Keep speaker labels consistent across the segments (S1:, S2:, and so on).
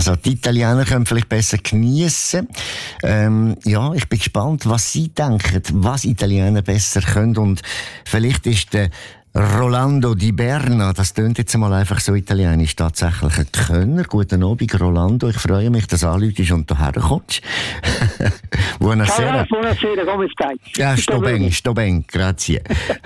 S1: Also die Italiener können vielleicht besser geniessen. Ja, ich bin gespannt, was Sie denken, was Italiener besser können. Und vielleicht ist der Rolando Di Berna, das tönt jetzt mal einfach so italienisch, tatsächlich ein Könner. Guten Abend, Rolando. Ich freue mich, dass du anrufst und hierher kommst.
S2: Buonasera. Buonasera, come stai?
S1: Ja, sto bene, grazie.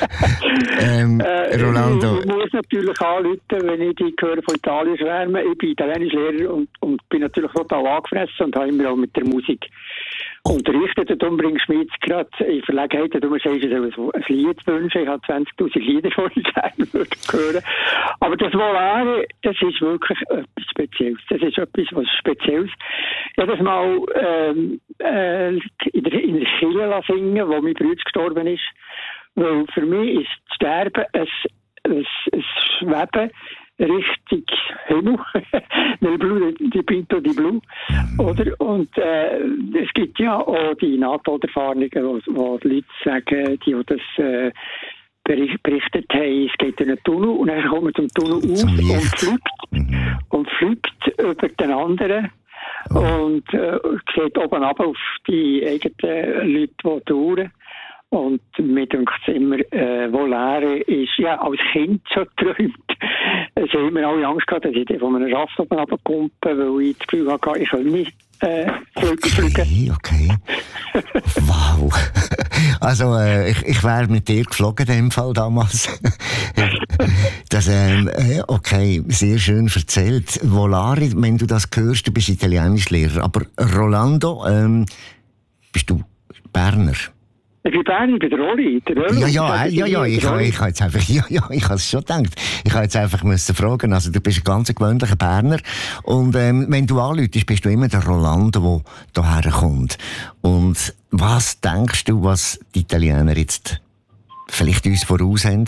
S1: Rolando.
S2: Ich muss natürlich anrufen, wenn ich die höre von Italien schwärmen. Ich bin Italienischlehrer und bin natürlich total angefressen und habe immer auch mit der Musik unterrichtet. Und darum bringst du mich jetzt gerade in Verlegenheit, du sagst, ich soll ein Lied wünschen. Ich habe 20'000 Lieder, die ich gerne würde hören. Aber das Volare, das ist wirklich etwas Spezielles. Das ist etwas, was Spezielles. Ich habe das mal in der Kirche singen, wo mein Bruder gestorben ist. Weil für mich ist das Sterben ein Schweben Richtung Himmel. Nel Blu, die Pinto di Blu. Oder? Und es gibt ja auch die NATO-Erfahrungen, wo die Leute sagen, die das berichtet haben, es geht in einen Tunnel und dann kommt man zum Tunnel aus und fliegt über den anderen. Und geht oben ab auf die eigenen Leute, die dauern. Und mir denkt es immer, Volare ist, ja, als Kind schon geträumt. Es haben immer alle Angst gehabt, dass ich von einem Schaft oben runterkomme, weil ich das Gefühl hatte, ich kann nicht fliegen.
S1: Okay. Wow. Also, ich wäre mit dir geflogen in dem Fall damals. Das, okay, sehr schön erzählt. Volare, wenn du das hörst, du bist Italienischlehrer. Aber Rolando, bist du Berner?
S2: Ich bin Berner, ich bin der Rolli.
S1: Ja, ich habe jetzt einfach, ich habe es schon gedacht. Ich habe jetzt einfach müssen fragen. Also, du bist ein ganz gewöhnlicher Berner. Und, wenn du anrufst, bist du immer der Rolando, der hierher kommt. Und was denkst du, was die Italiener jetzt vielleicht uns voraus haben?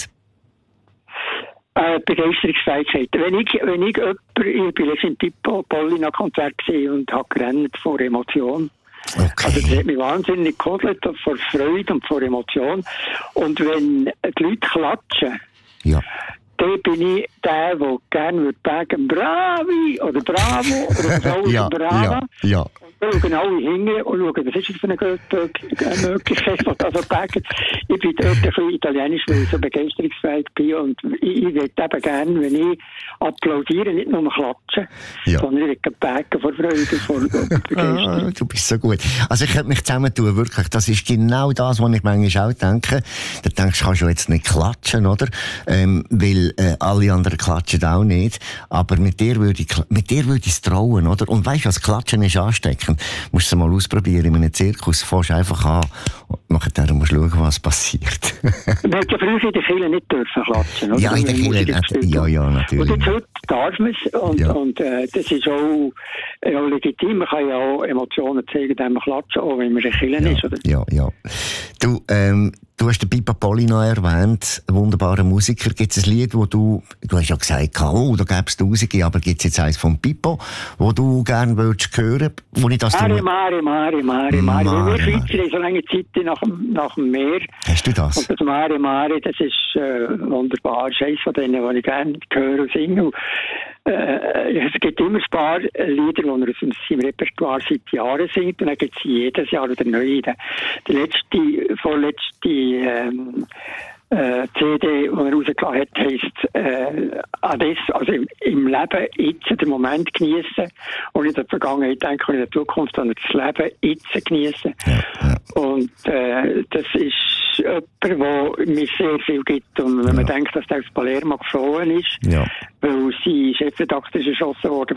S2: Begeisterungsfähigkeit. Wenn ich bin letztens im Pippo Pollina Konzert gesehen und habe gerannt vor Emotion.
S1: Okay.
S2: Also das hat mich wahnsinnig gekodelt vor Freude und vor Emotion. Und wenn die Leute klatschen, dann bin ich der gerne würde sagen, Bravi oder Bravo oder Brava.
S1: Ja.
S2: Und schauen alle hin und schauen, was ist das für eine Möglichkeit, was das sagen. Ich bin dort ein bisschen italienisch, weil ich so begeisterungsfähig bin und ich würde eben gerne, wenn ich applaudiere, nicht nur klatschen, sondern ich würde backen vor Freude, vor Begeisterung.
S1: Du bist so gut. Also ich könnte mich zusammentun, wirklich. Das ist genau das, was ich manchmal auch denke. Da denkst du, kannst du jetzt nicht klatschen, oder? Weil alle anderen klatschen auch nicht. Aber mit dir würde ich es trauen, oder? Und weißt du, was Klatschen ist ansteckend? Musst du es mal ausprobieren in einem Zirkus. Fährst einfach an und nachher musst du schauen, was passiert.
S2: Man hat ja früher in der Kirche nicht dürfen klatschen, oder?
S1: Ja, in der Kirche, ja, natürlich.
S2: Und jetzt heute darf man es. Und das ist auch legitim. Man kann ja auch Emotionen zeigen, indem man klatschen, auch wenn man in der Kirche ist, oder?
S1: Ja. Du hast den Pippo Pollina erwähnt, ein wunderbarer Musiker. Gibt es ein Lied, wo du hast ja gesagt, da gäbe es Tausende, aber gibt es jetzt eins von Pippo, wo du gerne würdest hören? Wo ich das
S2: Mare. Wir Schweizer haben so lange Zeit nach dem Meer.
S1: Hast du das?
S2: Und das Mare, das ist wunderbar. Das ist eines von denen, die ich gerne höre und singe. Es gibt immer ein paar Lieder, die er aus seinem Repertoire seit Jahren singt, und dann gibt es jedes Jahr wieder neue. Die vorletzte CD, die er rausgelassen hat, heisst Adesso, also im Leben jetzt den Moment genießen und nicht an die Vergangenheit denken und in der Zukunft, sondern das Leben jetzt genießen. Ja. Und das ist jemand, der mir sehr viel gibt. Und wenn man denkt, dass der aus Palermo geflohen ist, weil sein Chefredakteur ist erschossen worden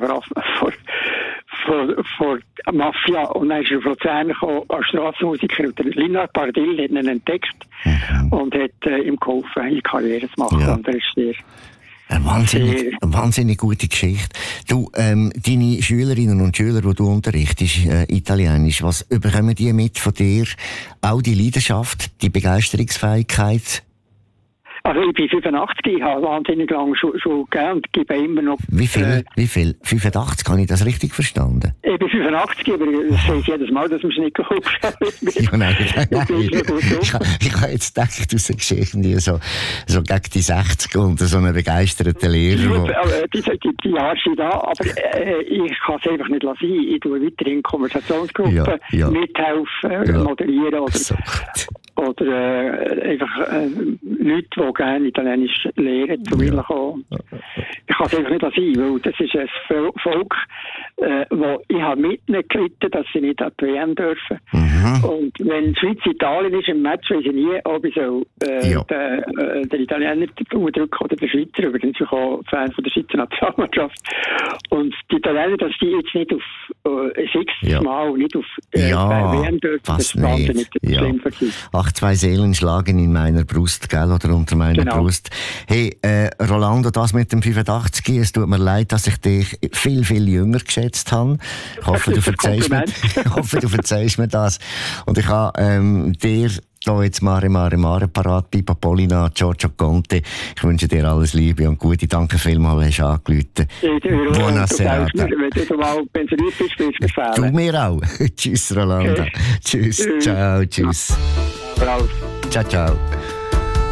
S2: vor Mafia, und dann ist er von Luzern gekommen als Strassenmusiker, und der Linard Pardil hat ihn entdeckt und hat ihm geholfen, eine Karriere zu machen. Und er ist sehr
S1: eine wahnsinnig gute Geschichte. Du, deine Schülerinnen und Schüler, die du unterrichtest, Italienisch, was bekommen die mit von dir? Auch die Leidenschaft, die Begeisterungsfähigkeit?
S2: Also ich bin 85, ich habe wahnsinnig lange schon gegeben und gebe immer noch...
S1: Wie viel? 85, habe ich das richtig verstanden?
S2: Ich bin 85, aber das sage ich jedes Mal, dass man es nicht glaubt.
S1: Ja, nein. Ich habe jetzt gedacht, du sagst irgendwie so gegen die 60 und so einen begeisterten Lehrer.
S2: Ja, die Jahre sind da, aber ich kann es einfach nicht lassen. Ich tue weiterhin Konversationsgruppen mithelfen, moderieren oder einfach Leute, die gerne Italienisch lernen, zu mir kommen. Ich kann es einfach nicht lassen, weil das ist ein Volk, wo ich habe mitgelitten, dass sie nicht an die WM dürfen. Und wenn Schweiz-Italien ist im Match, weiß ich nie, ob ich so den Italiener unterdrücken oder den Schweizer, übrigens auch Fan von der Schweizer Nationalmannschaft. Und die Italiener, dass die jetzt nicht auf 6 Mal nicht auf WM dürfen, das ist wahnsinnig schlimm für sie.
S1: 2 Seelen schlagen in meiner Brust, gell, oder unter meiner Brust. Hey, Rolando, das mit dem 85, es tut mir leid, dass ich dich viel, viel jünger geschätzt habe. Ich hoffe, du verzeihst mir das. Und ich habe dir da jetzt Mare parat, Pipa Polina, Giorgio Conte. Ich wünsche dir alles Liebe und Gute. Danke vielmals, hast du angerufen. Buonasera.
S2: Wenn du mal pensioniert bist, willst du mir
S1: fehlen. Du mir auch. Tschüss, Rolando. Tschüss. Ciao, tschüss.
S2: Ciao.
S1: Ciao.